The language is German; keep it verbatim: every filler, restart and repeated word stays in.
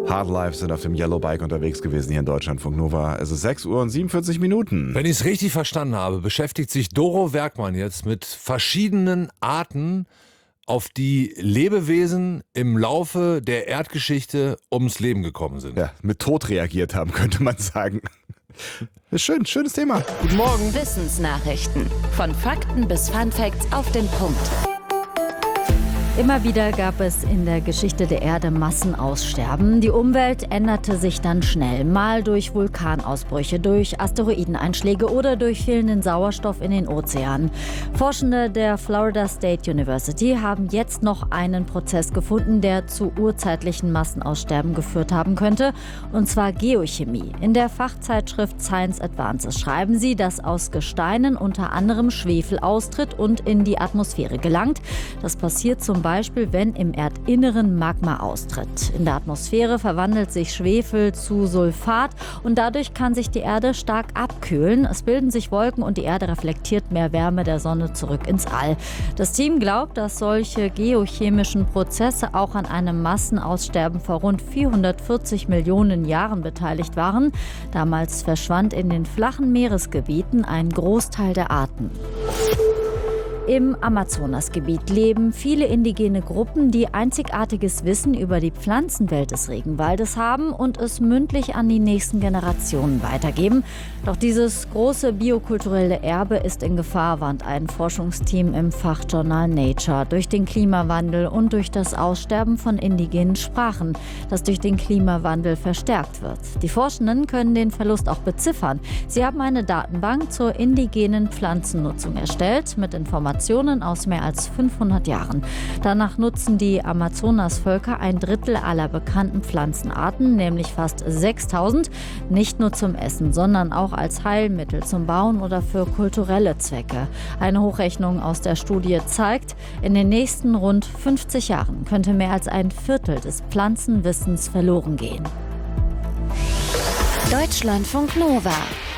Hardlife sind auf dem Yellow Bike unterwegs gewesen hier in Deutschlandfunk Nova. Es ist sechs Uhr und siebenundvierzig Minuten. Wenn ich es richtig verstanden habe, beschäftigt sich Doro Werkmann jetzt mit verschiedenen Arten, auf die Lebewesen im Laufe der Erdgeschichte ums Leben gekommen sind. Ja, mit Tod reagiert haben, könnte man sagen. Ist schön, schönes Thema. Guten Morgen. Wissensnachrichten. Von Fakten bis Funfacts auf den Punkt. Immer wieder gab es in der Geschichte der Erde Massenaussterben. Die Umwelt änderte sich dann schnell, mal durch Vulkanausbrüche, durch Asteroideneinschläge oder durch fehlenden Sauerstoff in den Ozeanen. Forschende der Florida State University haben jetzt noch einen Prozess gefunden, der zu urzeitlichen Massenaussterben geführt haben könnte, und zwar Geochemie. In der Fachzeitschrift Science Advances schreiben sie, dass aus Gesteinen unter anderem Schwefel austritt und in die Atmosphäre gelangt. Das passiert zum Beispiel, wenn im Erdinneren Magma austritt. In der Atmosphäre verwandelt sich Schwefel zu Sulfat und dadurch kann sich die Erde stark abkühlen. Es bilden sich Wolken und die Erde reflektiert mehr Wärme der Sonne zurück ins All. Das Team glaubt, dass solche geochemischen Prozesse auch an einem Massenaussterben vor rund vierhundertvierzig Millionen Jahren beteiligt waren. Damals verschwand in den flachen Meeresgebieten ein Großteil der Arten. Im Amazonasgebiet leben viele indigene Gruppen, die einzigartiges Wissen über die Pflanzenwelt des Regenwaldes haben und es mündlich an die nächsten Generationen weitergeben. Doch dieses große biokulturelle Erbe ist in Gefahr, warnt ein Forschungsteam im Fachjournal Nature. Durch den Klimawandel und durch das Aussterben von indigenen Sprachen, das durch den Klimawandel verstärkt wird. Die Forschenden können den Verlust auch beziffern. Sie haben eine Datenbank zur indigenen Pflanzennutzung erstellt mit Informationen aus mehr als fünfhundert Jahren. Danach nutzen die Amazonasvölker ein Drittel aller bekannten Pflanzenarten, nämlich fast sechstausend, nicht nur zum Essen, sondern auch als Heilmittel zum Bauen oder für kulturelle Zwecke. Eine Hochrechnung aus der Studie zeigt, in den nächsten rund fünfzig Jahren könnte mehr als ein Viertel des Pflanzenwissens verloren gehen. Deutschlandfunk Nova.